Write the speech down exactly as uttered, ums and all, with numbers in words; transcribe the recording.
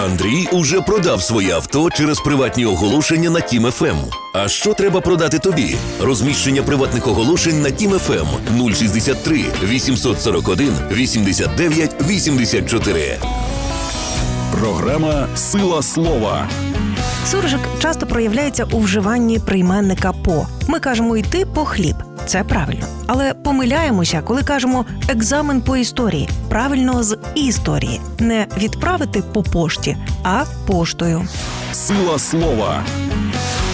Андрій уже продав своє авто через приватні оголошення на Тім еф ем. А що треба продати тобі? Розміщення приватних оголошень на Тім еф ем нуль шістдесят три вісімсот сорок один вісімдесят дев'ять вісімдесят чотири. Програма «Сила слова». Суржик часто проявляється у вживанні прийменника «по». Ми кажемо «йти по хліб». Це правильно. Але помиляємося, коли кажемо «екзамен по історії». Правильно з історії. Не відправити по пошті, а поштою. «Сила слова».